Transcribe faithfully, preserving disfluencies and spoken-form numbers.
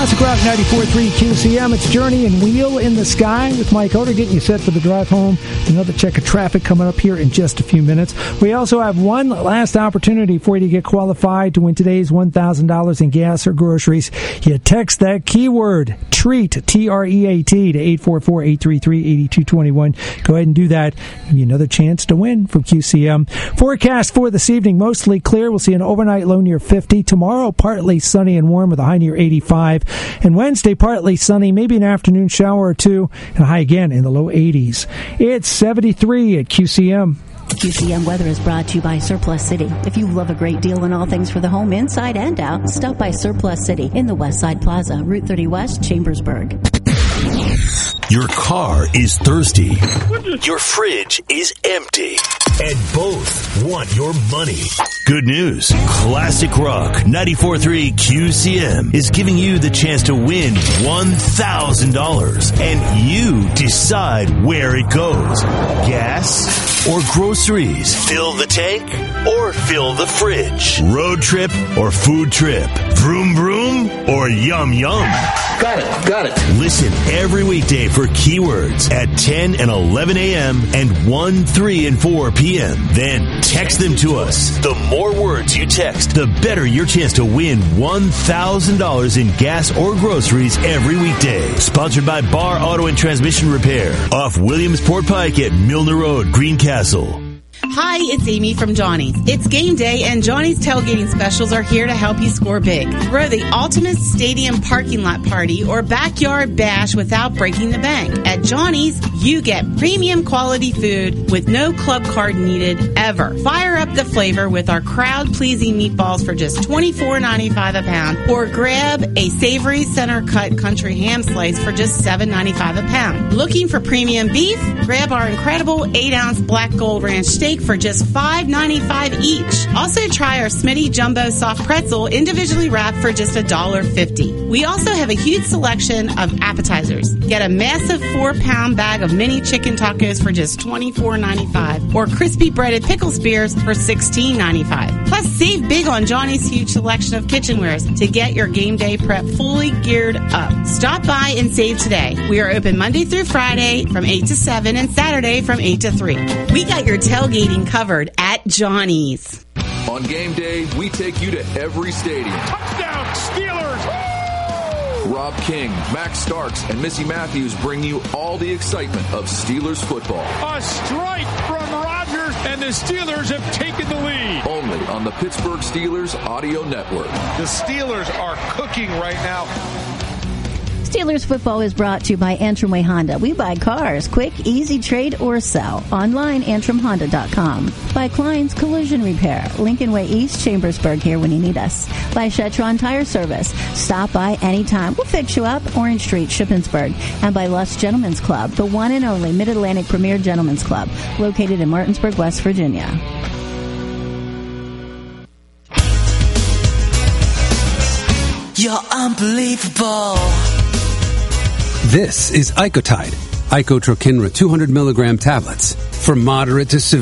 Classic Rock ninety-four point three Q C M. It's Journey and Wheel in the Sky with Mike Oder getting you set for the drive home. Another check of traffic coming up here in just a few minutes. We also have one last opportunity for you to get qualified to win today's one thousand dollars in gas or groceries. You text that keyword, TREAT, T R E A T, to eight four four, eight three three, eight two two one. Go ahead and do that. Give you another chance to win from Q C M. Forecast for this evening, mostly clear. We'll see an overnight low near fifty. Tomorrow, partly sunny and warm with a high near eighty-five. And Wednesday, partly sunny, maybe an afternoon shower or two, and a high again in the low eighties. It's seventy-three at Q C M. Q C M weather is brought to you by Surplus City. If you love a great deal on all things for the home, inside and out, stop by Surplus City in the Westside Plaza, Route thirty West, Chambersburg. Your car is thirsty. Your fridge is empty. And both want your money. Good news. Classic Rock ninety-four point three Q C M is giving you the chance to win one thousand dollars. And you decide where it goes. Gas or groceries? Fill the tank or fill the fridge? Road trip or food trip? Vroom vroom or yum yum? Got it, got it. Listen every weekday for keywords at ten and eleven a.m. and one, three, and four p.m. Then text them to us. The more words you text, the better your chance to win one thousand dollars in gas or groceries every weekday. Sponsored by Bar Auto and Transmission Repair off Williamsport Pike at Milner Road, Greencastle. Hi, it's Amy from Johnny's. It's game day, and Johnny's tailgating specials are here to help you score big. Throw the ultimate stadium parking lot party or backyard bash without breaking the bank. At Johnny's, you get premium quality food with no club card needed ever. Fire up the flavor with our crowd-pleasing meatballs for just twenty-four ninety-five a pound, or grab a savory center-cut country ham slice for just seven ninety-five a pound. Looking for premium beef? Grab our incredible eight ounce Black Gold Ranch steak for just five ninety-five each. Also try our Smitty Jumbo Soft Pretzel individually wrapped for just one dollar fifty. We also have a huge selection of appetizers. Get a massive four pound bag of mini chicken tacos for just twenty-four ninety-five, or crispy breaded pickle spears for sixteen ninety-five. Plus, save big on Johnny's huge selection of kitchenwares to get your game day prep fully geared up. Stop by and save today. We are open Monday through Friday from eight to seven and Saturday from eight to three. We got your tailgating covered at Johnny's. On game day, we take you to every stadium. Touchdown, Steelers! Rob King, Max Starks, and Missy Matthews bring you all the excitement of Steelers football. A strike from Rodgers, and the Steelers have taken the lead. Only on the Pittsburgh Steelers Audio Network. The Steelers are cooking right now. Steelers football is brought to you by Antrimway Honda. We buy cars, quick, easy trade or sell. Online, antrim honda dot com. By Klein's Collision Repair, Lincoln Way East, Chambersburg, here when you need us. By Shetron Tire Service. Stop by anytime. We'll fix you up. Orange Street, Shippensburg. And by Lust Gentlemen's Club, the one and only Mid-Atlantic Premier Gentlemen's Club, located in Martinsburg, West Virginia. You're unbelievable. This is Icotide, Icotrokinra two hundred milligram tablets for moderate to severe